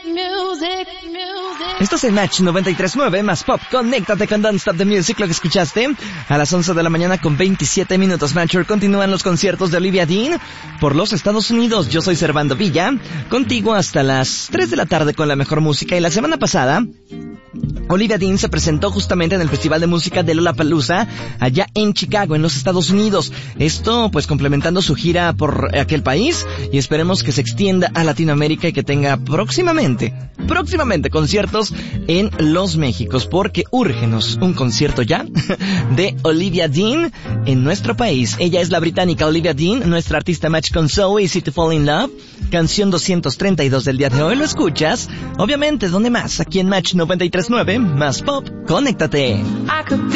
Estás en Match 93.9 más Pop. Conéctate con Don't Stop the Music, lo que escuchaste a las 11 de la mañana con 27 minutos. Matcher, continúan los conciertos de Olivia Dean por los Estados Unidos. Yo soy Servando Villa, contigo hasta las 3 de la tarde con la mejor música. Y la semana pasada, Olivia Dean se presentó justamente en el Festival de Música de Lollapalooza, allá en Chicago, en los Estados Unidos. Esto, pues, complementando su gira por aquel país, y esperemos que se extienda a Latinoamérica y que tenga próximamente conciertos en Los Méxicos, porque úrgenos un concierto ya de Olivia Dean en nuestro país. Ella es la británica Olivia Dean, nuestra artista Match con So Easy to Fall in Love, canción 232 del día de hoy. Lo escuchas, obviamente, ¿dónde más? Aquí en Match 93.9 más Pop. Conéctate.